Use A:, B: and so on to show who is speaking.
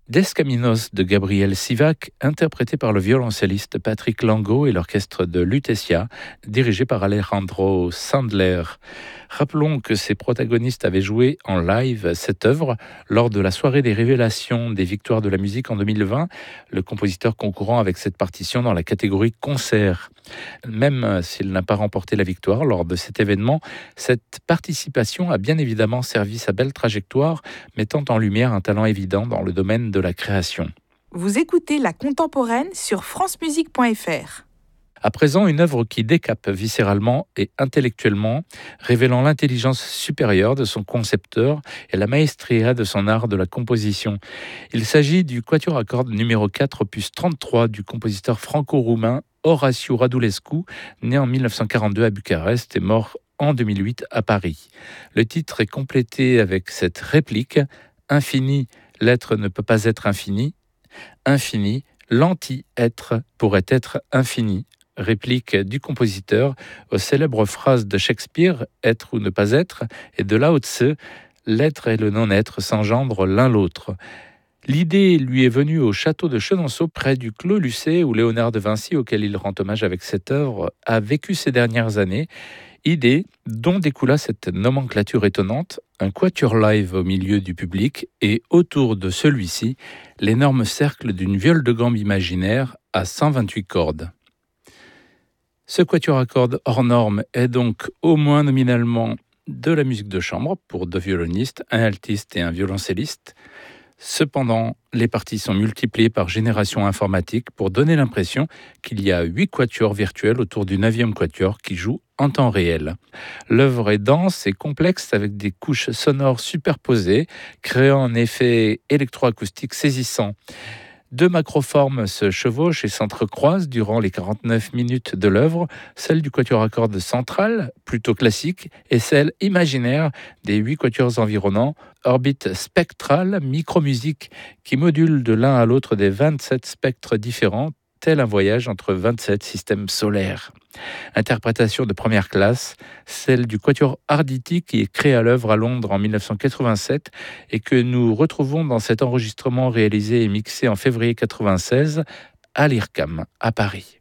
A: Descaminos de Gabriel Sivac, interprété par le violoncelliste Patrick Lango et l'orchestre de Lutetia, dirigé par Alejandro Sandler. Rappelons que ces protagonistes avaient joué en live cette œuvre lors de la soirée des révélations des victoires de la musique en 2020, le compositeur concourant avec cette partition dans la catégorie concert. Même s'il n'a pas remporté la victoire lors de cet événement, cette participation a bien évidemment servi sa belle trajectoire, mettant en lumière un talent évident dans le domaine de la création.
B: Vous écoutez La Contemporaine sur francemusique.fr.
A: À présent, une œuvre qui décape viscéralement et intellectuellement, révélant l'intelligence supérieure de son concepteur et la maestria de son art de la composition. Il s'agit du quatuor à cordes numéro 4, opus 33 du compositeur franco-roumain Horatiu Radulescu, né en 1942 à Bucarest et mort en 2008 à Paris. Le titre est complété avec cette réplique « Infini, l'être ne peut pas être infini. Infini, l'anti-être pourrait être infini ». Réplique du compositeur aux célèbres phrases de Shakespeare « être ou ne pas être » et de Lao Tse « l'être et le non-être s'engendrent l'un l'autre ». L'idée lui est venue au château de Chenonceau, près du Clos Lucé, où Léonard de Vinci, auquel il rend hommage avec cette œuvre, a vécu ces dernières années. Idée dont découla cette nomenclature étonnante, un quatuor live au milieu du public et autour de celui-ci, l'énorme cercle d'une viole de gambe imaginaire à 128 cordes. Ce quatuor à cordes hors norme est donc au moins nominalement de la musique de chambre pour deux violonistes, un altiste et un violoncelliste. Cependant, les parties sont multipliées par génération informatique pour donner l'impression qu'il y a 8 quatuors virtuels autour du 9e quatuor qui joue en temps réel. L'œuvre est dense et complexe avec des couches sonores superposées, créant un effet électroacoustique saisissant. Deux macroformes se chevauchent et s'entrecroisent durant les 49 minutes de l'œuvre, celle du quatuor à cordes central, plutôt classique, et celle imaginaire des 8 quatuors environnants, orbite spectrale, micromusique, qui module de l'un à l'autre des 27 spectres différents, tel un voyage entre 27 systèmes solaires. Interprétation de première classe, celle du quatuor Arditi qui est créé à l'œuvre à Londres en 1987 et que nous retrouvons dans cet enregistrement réalisé et mixé en février 1996 à l'IRCAM à Paris.